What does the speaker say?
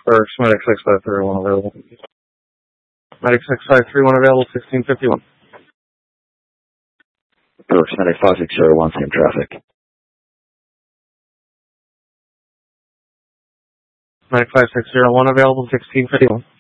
Or Medic 6531 available. Medic 6531 available, 1651. Brooks, Medic 5601, same traffic. Medic 5601 available, 1651.